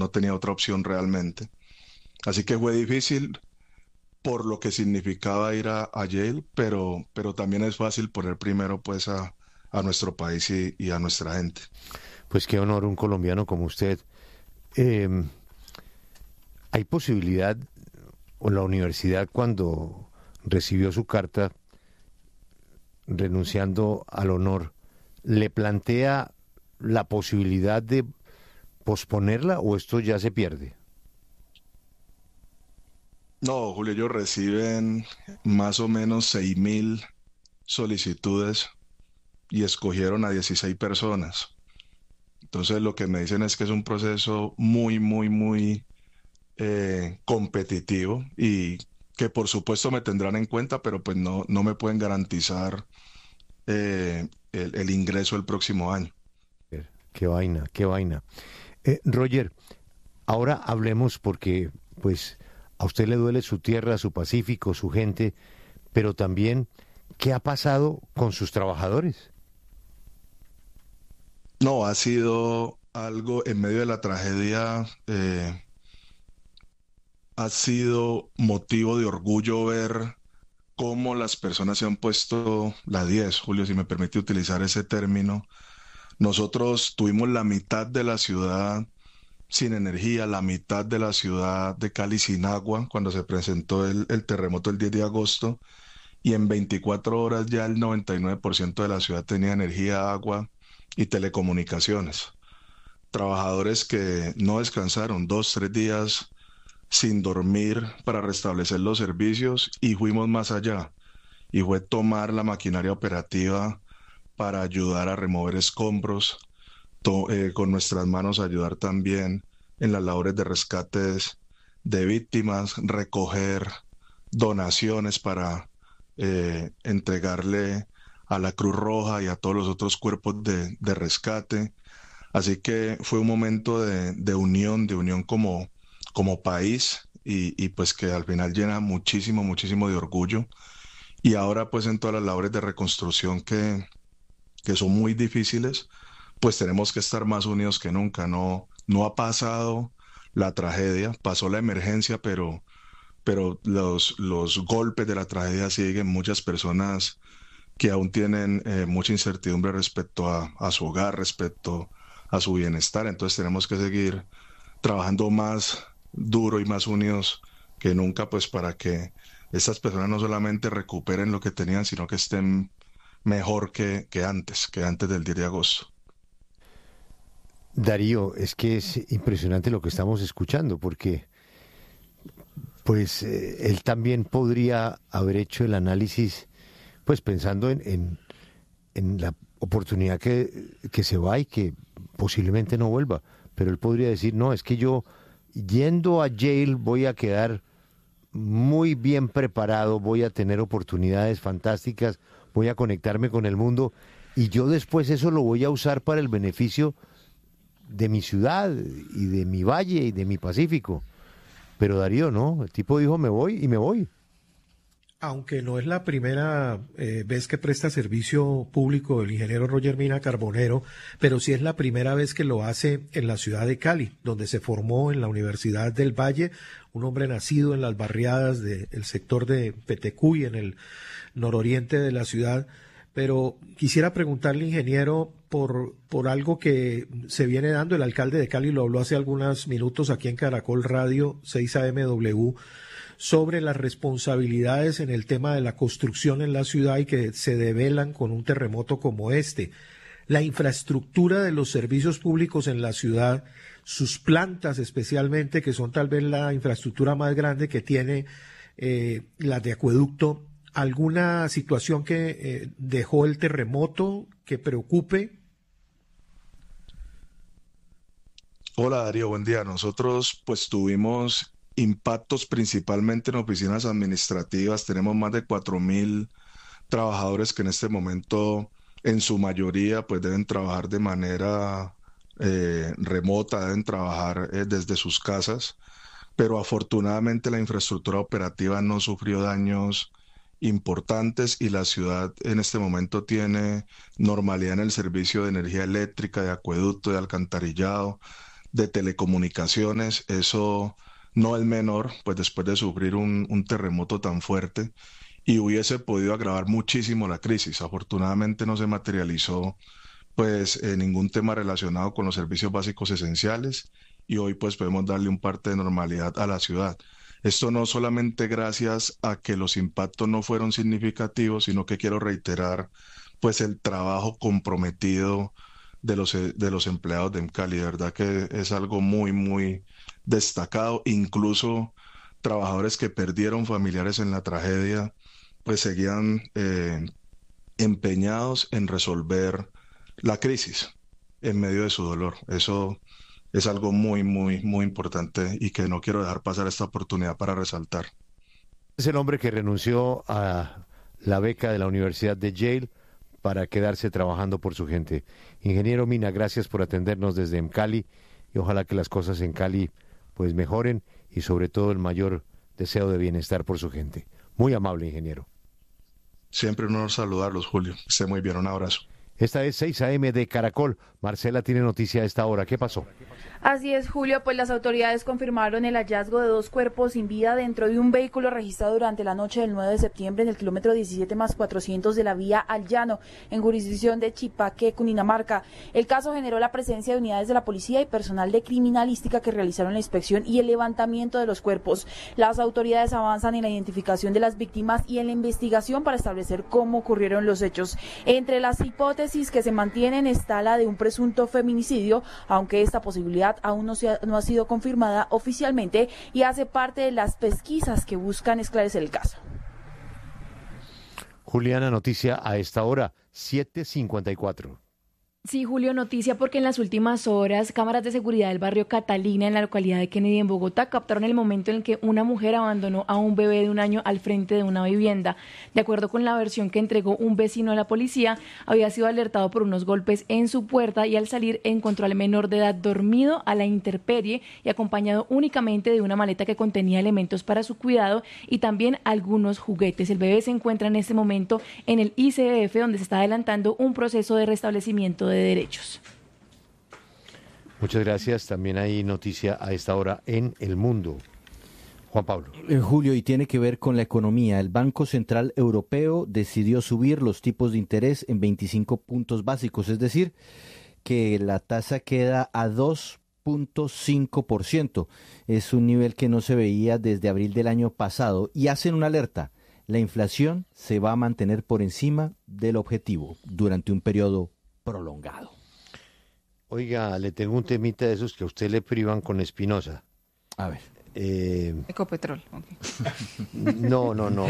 no tenía otra opción realmente. Así que fue difícil por lo que significaba ir a Yale, pero también es fácil poner primero pues a nuestro país y a nuestra gente. Pues qué honor un colombiano como usted. Eh, ¿Hay posibilidad, o la universidad cuando recibió su carta renunciando al honor, le plantea la posibilidad de posponerla o esto ya se pierde? No, Julio, ellos reciben más o menos 6.000 solicitudes y escogieron a 16 personas. Entonces lo que me dicen es que es un proceso muy, muy, muy competitivo y que por supuesto me tendrán en cuenta, pero pues no me pueden garantizar el ingreso el próximo año. Qué vaina, qué vaina. Roger, ahora hablemos porque, pues, a usted le duele su tierra, su Pacífico, su gente, pero también, ¿qué ha pasado con sus trabajadores? No, ha sido algo en medio de la tragedia, ha sido motivo de orgullo ver cómo las personas se han puesto la 10, Julio, si me permite utilizar ese término. Nosotros tuvimos la mitad de la ciudad sin energía, la mitad de la ciudad de Cali sin agua cuando se presentó el terremoto el 10 de agosto y en 24 horas ya el 99% de la ciudad tenía energía, agua y telecomunicaciones. Trabajadores que no descansaron 2, 3 días sin dormir para restablecer los servicios y fuimos más allá y fue tomar la maquinaria operativa para ayudar a remover escombros, con nuestras manos ayudar también en las labores de rescates de víctimas, recoger donaciones para entregarle a la Cruz Roja y a todos los otros cuerpos de rescate. Así que fue un momento de unión como país y pues que al final llena muchísimo, muchísimo de orgullo. Y ahora pues en todas las labores de reconstrucción que son muy difíciles, pues tenemos que estar más unidos que nunca. No ha pasado la tragedia, pasó la emergencia, pero los golpes de la tragedia siguen. Muchas personas que aún tienen mucha incertidumbre respecto a su hogar, respecto a su bienestar. Entonces tenemos que seguir trabajando más duro y más unidos que nunca, pues para que estas personas no solamente recuperen lo que tenían, sino que estén mejor que antes del 10 de agosto. Darío, es que es impresionante lo que estamos escuchando, porque pues él también podría haber hecho el análisis, pues pensando en la oportunidad que se va y que posiblemente no vuelva, pero él podría decir, no, es que yo yendo a Yale voy a quedar muy bien preparado, voy a tener oportunidades fantásticas, voy a conectarme con el mundo y yo después eso lo voy a usar para el beneficio de mi ciudad y de mi valle y de mi Pacífico. Pero Darío no, el tipo dijo me voy y me voy. Aunque no es la primera vez que presta servicio público el ingeniero Roger Mina Carbonero, pero sí es la primera vez que lo hace en la ciudad de Cali, donde se formó en la Universidad del Valle, un hombre nacido en las barriadas del sector de Petecuy, en el nororiente de la ciudad. Pero quisiera preguntarle, ingeniero, por algo que se viene dando. El alcalde de Cali lo habló hace algunos minutos aquí en Caracol Radio 6 AMW sobre las responsabilidades en el tema de la construcción en la ciudad y que se develan con un terremoto como este. La infraestructura de los servicios públicos en la ciudad, sus plantas especialmente, que son tal vez la infraestructura más grande que tiene la de acueducto, ¿alguna situación que dejó el terremoto que preocupe? Hola Darío, buen día. Nosotros pues tuvimos impactos principalmente en oficinas administrativas. Tenemos más de 4.000 trabajadores que en este momento en su mayoría pues deben trabajar de manera remota, deben trabajar desde sus casas, pero afortunadamente la infraestructura operativa no sufrió daños importantes y la ciudad en este momento tiene normalidad en el servicio de energía eléctrica, de acueducto, de alcantarillado, de telecomunicaciones. Eso no es menor, pues después de sufrir un terremoto tan fuerte y hubiese podido agravar muchísimo la crisis. Afortunadamente no se materializó pues ningún tema relacionado con los servicios básicos esenciales y hoy pues podemos darle un parte de normalidad a la ciudad. Esto no solamente gracias a que los impactos no fueron significativos, sino que quiero reiterar pues el trabajo comprometido de los empleados de Emcali. De verdad que es algo muy, muy destacado. Incluso trabajadores que perdieron familiares en la tragedia, pues seguían empeñados en resolver la crisis en medio de su dolor. Eso es algo muy, muy, muy importante y que no quiero dejar pasar esta oportunidad para resaltar. Es el hombre que renunció a la beca de la Universidad de Yale para quedarse trabajando por su gente. Ingeniero Mina, gracias por atendernos desde Emcali y ojalá que las cosas en Cali pues mejoren y sobre todo el mayor deseo de bienestar por su gente. Muy amable, ingeniero. Siempre un honor saludarlos, Julio. Que esté muy bien, un abrazo. Esta es 6 AM de Caracol. Marcela tiene noticia a esta hora. ¿Qué pasó? Así es, Julio, pues las autoridades confirmaron el hallazgo de 2 cuerpos sin vida dentro de un vehículo registrado durante la noche del 9 de septiembre en el kilómetro 17+400 de la vía Al Llano, en jurisdicción de Chipaqué, Cundinamarca. El caso generó la presencia de unidades de la policía y personal de criminalística que realizaron la inspección y el levantamiento de los cuerpos. Las autoridades avanzan en la identificación de las víctimas y en la investigación para establecer cómo ocurrieron los hechos. Entre las hipótesis que se mantienen está la de un presunto feminicidio, aunque esta posibilidad aún no ha sido confirmada oficialmente y hace parte de las pesquisas que buscan esclarecer el caso. Juliana, noticia a esta hora, 7:54. Sí, Julio, noticia porque en las últimas horas cámaras de seguridad del barrio Catalina en la localidad de Kennedy en Bogotá captaron el momento en el que una mujer abandonó a un bebé de 1 año al frente de una vivienda. De acuerdo con la versión que entregó un vecino a la policía, había sido alertado por unos golpes en su puerta y al salir encontró al menor de edad dormido a la intemperie y acompañado únicamente de una maleta que contenía elementos para su cuidado y también algunos juguetes. El bebé se encuentra en este momento en el ICBF, donde se está adelantando un proceso de restablecimiento de derechos. Muchas gracias. También hay noticia a esta hora en El Mundo. Juan Pablo. Julio, y tiene que ver con la economía. El Banco Central Europeo decidió subir los tipos de interés en 25 puntos básicos, es decir, que la tasa queda a 2.5%. Es un nivel que no se veía desde abril del año pasado y hacen una alerta. La inflación se va a mantener por encima del objetivo durante un periodo prolongado. Oiga, le tengo un temita de esos que a usted le privan con Espinosa. A ver. Ecopetrol. Okay. No,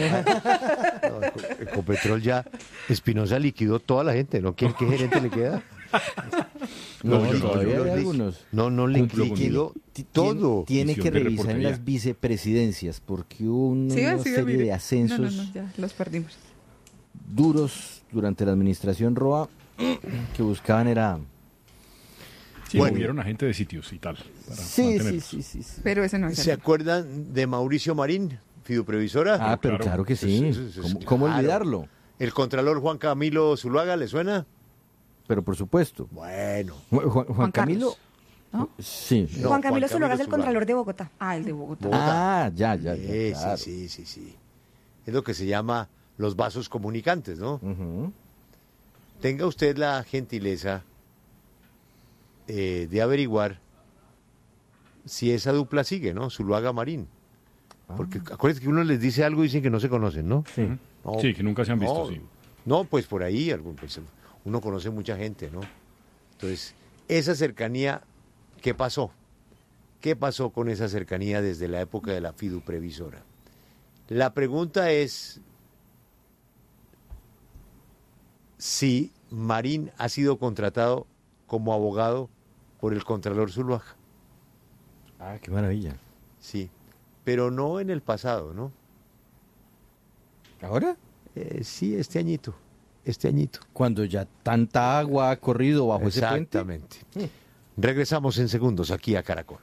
Ecopetrol ya. Espinosa liquidó toda la gente, ¿no? ¿Qué gerente le queda? Todavía hay algunos. No, liquidó todo. Tiene que revisar en las vicepresidencias porque hubo una serie de ascensos No, ya los perdimos. Duros durante la administración Roa que buscaban era... Sí, movieron a gente de sitios y tal. Sí. Pero ese no es. ¿Se acuerdan de Mauricio Marín, fiduprevisora? Pero claro que sí. ¿Cómo olvidarlo? El contralor Juan Camilo Zuluaga, ¿le suena? Pero por supuesto. Bueno. Juan Camilo... ¿No? Sí. No, Juan Camilo Zuluaga es el contralor de Bogotá. Ah, el de Bogotá. Ya. Claro. Sí. Es lo que se llama los vasos comunicantes, ¿no? Uh-huh. Tenga usted la gentileza de averiguar si esa dupla sigue, ¿no? Zuluaga Marín. Porque acuérdense que uno les dice algo y dicen que no se conocen, ¿no? Sí, No, sí, que nunca se han visto, sí. No, pues por ahí uno conoce mucha gente, ¿no? Entonces, esa cercanía, ¿qué pasó? ¿Qué pasó con esa cercanía desde la época de la fiduprevisora? La pregunta es si Marín ha sido contratado como abogado por el contralor Zuluaga. Ah, qué maravilla. Sí, pero no en el pasado, ¿no? ¿Ahora? Sí, este añito. Cuando ya tanta agua ha corrido bajo ese puente. Exactamente. Regresamos en segundos aquí a Caracol.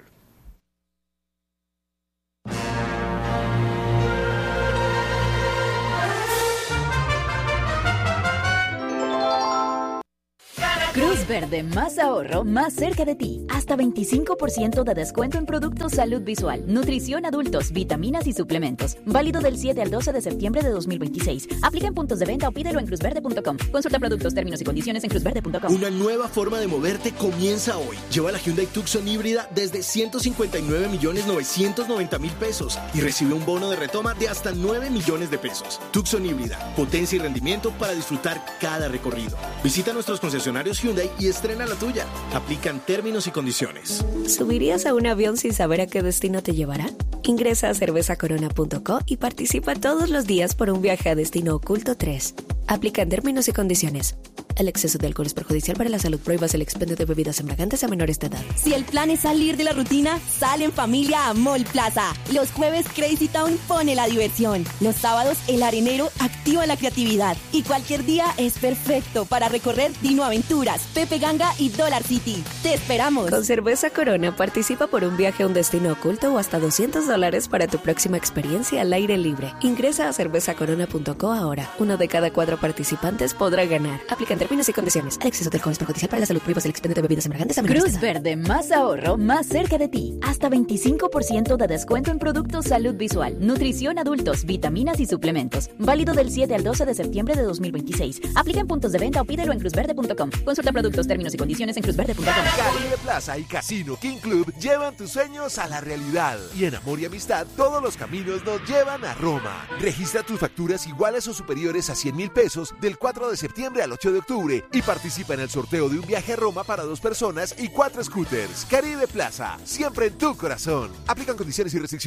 Cruz Verde, más ahorro, más cerca de ti. Hasta 25% de descuento en productos salud visual, nutrición adultos, vitaminas y suplementos. Válido del 7 al 12 de septiembre de 2026. Aplica en puntos de venta o pídelo en cruzverde.com. Consulta productos, términos y condiciones en cruzverde.com. Una nueva forma de moverte comienza hoy. Lleva la Hyundai Tucson híbrida desde 159.990.000 pesos y recibe un bono de retoma de hasta 9 millones de pesos. Tucson híbrida, potencia y rendimiento para disfrutar cada recorrido. Visita nuestros concesionarios Hyundai y estrena la tuya. Aplican términos y condiciones. ¿Subirías a un avión sin saber a qué destino te llevará? Ingresa a cervezacorona.co y participa todos los días por un viaje a Destino Oculto 3. Aplican términos y condiciones. El exceso de alcohol es perjudicial para la salud. Prohíbas el expendio de bebidas embriagantes a menores de edad. Si el plan es salir de la rutina, sal en familia a Mall Plaza. Los jueves Crazy Town pone la diversión. Los sábados el arenero activa la creatividad. Y cualquier día es perfecto para recorrer Dino Aventuras, Pepe Ganga y Dollar City. ¡Te esperamos! Con Cerveza Corona participa por un viaje a un destino oculto o hasta $200 para tu próxima experiencia al aire libre. Ingresa a cervezacorona.co ahora. 1 de cada 4 participantes podrá ganar. Aplican términos y condiciones. El exceso de alcohol es perjudicial para la salud. Prohíbas el expendio de bebidas embriagantes a menores de edad. Cruz Verde, más ahorro, más cerca de ti. Hasta 25% de descuento en productos salud visual, nutrición adultos, vitaminas y suplementos. Válido del 7 al 12 de septiembre de 2026. Aplica en puntos de venta o pídelo en cruzverde.com. Consulta productos, términos y condiciones en cruzverde.com. Caribe Plaza y Casino King Club llevan tus sueños a la realidad. Y en amor y amistad, todos los caminos nos llevan a Roma. Registra tus facturas iguales o superiores a 100,000 pesos del 4 de septiembre al 8 de octubre y participa en el sorteo de un viaje a Roma para 2 personas y 4 scooters. Caribe Plaza, siempre en tu corazón. Aplican condiciones y restricciones.